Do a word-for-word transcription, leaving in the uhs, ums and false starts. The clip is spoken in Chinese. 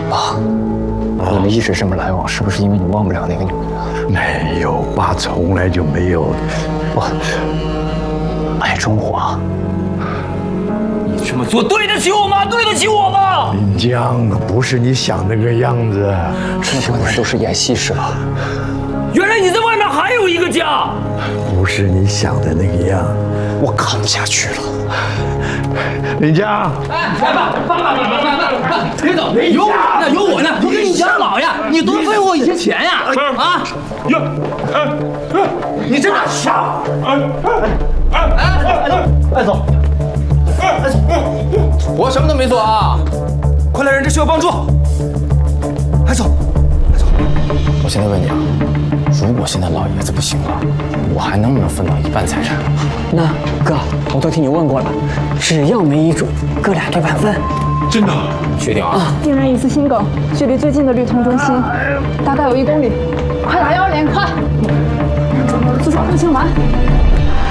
爸，你们一直这么来往，是不是因为你忘不了那个女人啊？ 没有，爸从来就没有。 我爱中华。 你这么做对得起我吗？对得起我吗？ 林江不是你想那个样子， 这么多年都是演戏是吧？ 原来你在外面还有一个家， 不是你想的那个样。 我看不下去了。 林江， 哎，爸爸，爸爸，爸爸，爸爸，别走，有我呢，有我呢，我给你养老呀，你多分我一些钱呀，啊， 呀，哎， 你真的傻， 哎哎哎哎，走，哎，我什么都没做啊，快来人，这需要帮助，哎，走，哎，走， 我现在问你啊，如果现在老爷子不行了，我还能不能分到一半财产？ 那哥，我都替你问过了，只要没遗嘱，哥俩对半分。 真的？ 确定啊？ 病人疑似心梗，距离最近的绿通中心大概有一公里，快打幺二零，快！自首不清完。